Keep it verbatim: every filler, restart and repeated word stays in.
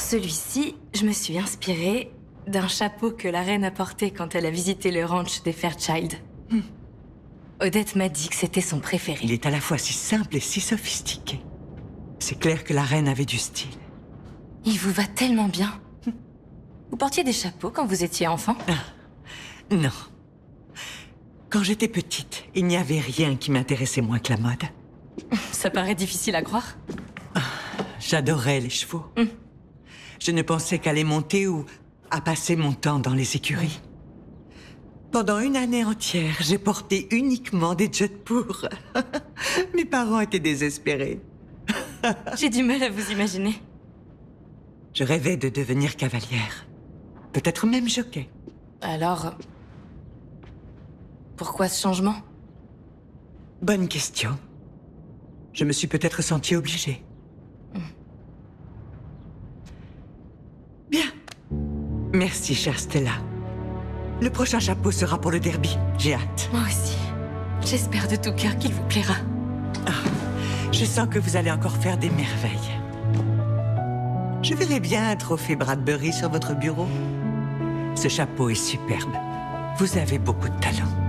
celui-ci, je me suis inspirée d'un chapeau que la reine a porté quand elle a visité le ranch des Fairchild. Hmm. Odette m'a dit que c'était son préféré. Il est à la fois si simple et si sophistiqué. C'est clair que la reine avait du style. Il vous va tellement bien. Vous portiez des chapeaux quand vous étiez enfant? Ah, non. Quand j'étais petite, il n'y avait rien qui m'intéressait moins que la mode. Ça paraît difficile à croire. Ah, j'adorais les chevaux. Mm. Je ne pensais qu'à les monter ou à passer mon temps dans les écuries. Pendant une année entière, j'ai porté uniquement des Jodhpur. Mes parents étaient désespérés. J'ai du mal à vous imaginer. Je rêvais de devenir cavalière. Peut-être même jockey. Alors... pourquoi ce changement? Bonne question. Je me suis peut-être sentie obligée. Mm. Bien. Merci, chère Stella. Le prochain chapeau sera pour le derby. J'ai hâte. Moi aussi. J'espère de tout cœur qu'il vous plaira. Ah, je sens que vous allez encore faire des merveilles. Je verrai bien un trophée Bradbury sur votre bureau. Ce chapeau est superbe. Vous avez beaucoup de talent.